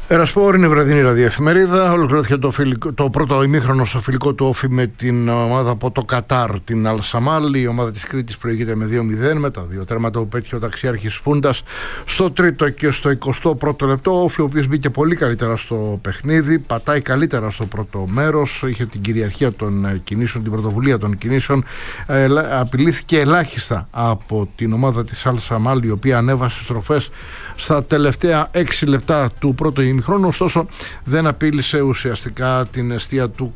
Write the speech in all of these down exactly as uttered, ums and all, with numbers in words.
Ερασπόρ είναι η βραδινή ραδιοεφημερίδα. Ολοκληρώθηκε το, φιλικό, το πρώτο ημίχρονο στο φιλικό του όφι με την ομάδα από το Κατάρ, την Αλσαμάλ. Η ομάδα της Κρήτης προηγείται με δύο μηδέν με τα δύο τέρματα που πέτυχε ο ταξιάρχης Πούντας στο τρίτο και στο εικοστό πρώτο λεπτό. Ο όφι, ο οποίος μπήκε πολύ καλύτερα στο παιχνίδι, πατάει καλύτερα στο πρώτο μέρος, είχε την κυριαρχία των κινήσεων, την πρωτοβουλία των κινήσεων. Ε, απειλήθηκε ελάχιστα από την ομάδα της Αλσαμάλ, η οποία ανέβασε στροφές στα τελευταία έξι λεπτά του πρώτου ημιχρόνου, ωστόσο δεν απείλησε ουσιαστικά την εστία του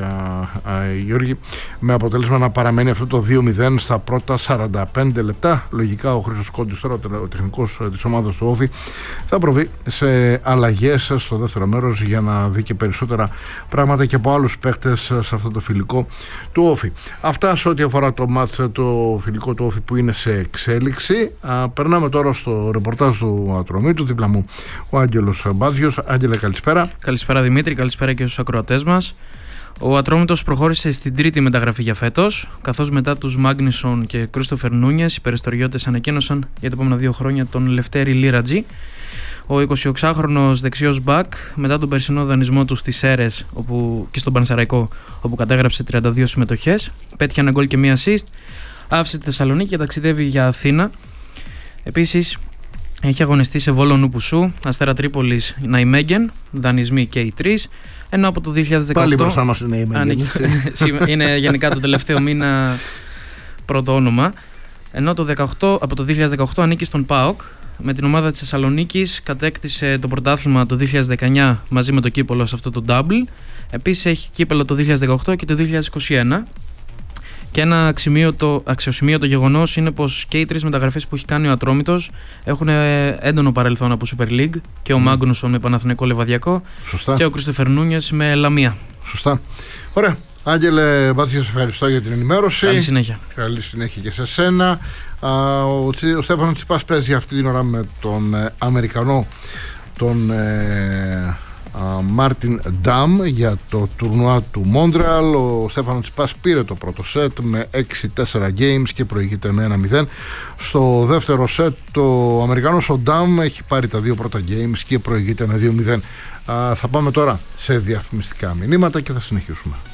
Καραγιώργη, με αποτέλεσμα να παραμένει αυτό το δύο μηδέν στα πρώτα σαράντα πέντε λεπτά. Λογικά ο Χρήστος Κόντης, τώρα ο τεχνικός της ομάδας του όφι, θα προβεί σε αλλαγές στο δεύτερο μέρος για να δει και περισσότερα πράγματα και από άλλους παίχτες σε αυτό το φιλικό του όφι. Αυτά σε ό,τι αφορά το μάτς, το φιλικό του όφι που είναι σε εξέλιξη. Α, περνάμε τώρα στο ρεπορτάζ του Ατρομήτου, δίπλα μου ο Άγγελος Μπάτζιος. Άγγελε, καλησπέρα. Καλησπέρα Δημήτρη, καλησπέρα και στους ακροατές μας. Ο Ατρόμητος προχώρησε στην τρίτη μεταγραφή για φέτος, καθώς μετά τους Μάγνισον και Κρίστοφερ Νούνιες, οι περιστοριώτες ανακοίνωσαν για τα επόμενα δύο χρόνια τον Λευτέρη Λίρατζη. Ο εικοσιοξάχρονος δεξιός μπακ, μετά τον περσινό δανεισμό του στις Σέρες όπου, και στον Πανσεραϊκό, όπου κατέγραψε τριάντα δύο συμμετοχές, πέτυχε ένα γκολ και μία assist, άφησε τη Θεσσαλονίκη και ταξιδεύει για Αθήνα. Επίσης, έχει αγωνιστεί σε Βόλο Νουπουσού, Αστέρα Τρίπολης, Ναϊμέγγεν, δανεισμοί και οι τρεις. Ενώ από το δύο χιλιάδες δεκαοκτώ. Πάλι μπροστά μας είναι η Ναϊμέγγεν. Είναι γενικά το τελευταίο μήνα πρώτο όνομα. Ενώ το δεκαοκτώ, από το δύο χιλιάδες δεκαοκτώ ανήκει στον ΠΑΟΚ. Με την ομάδα της Θεσσαλονίκης κατέκτησε το πρωτάθλημα το δύο χιλιάδες δεκαεννιά μαζί με το κύπελο σε αυτό το double. Επίσης έχει κύπελο το δύο χιλιάδες δεκαοκτώ και το δύο χιλιάδες είκοσι ένα. Και ένα αξιοσημείωτο, αξιοσημείωτο γεγονός είναι πως και οι τρεις μεταγραφές που έχει κάνει ο Ατρόμητος έχουν έντονο παρελθόν από Super League. Και ο mm. Μάγνουσον με Παναθηναϊκό Λεβαδιακό. Σωστά. Και ο Κρίστοφερ Νούνιες με Λαμία. Σωστά. Ωραία. Άγγελε Μπάθη, σας ευχαριστώ για την ενημέρωση. Καλή συνέχεια. Καλή συνέχεια και σε σένα. Ο, ο Στέφανος Τσιπάς παίζει αυτή την ώρα με τον ε, Αμερικανό, τον ε, Μάρτιν Νταμ, για το τουρνουά του Μόντρεαλ. Ο Στέφανος Τσιπάς πήρε το πρώτο σετ με έξι τέσσερα games και προηγείται με ένα μηδέν. Στο δεύτερο σετ ο Αμερικανός ο Νταμ έχει πάρει τα δύο πρώτα games και προηγείται με δύο μηδέν. Α, θα πάμε τώρα σε διαφημιστικά μηνύματα και θα συνεχίσουμε.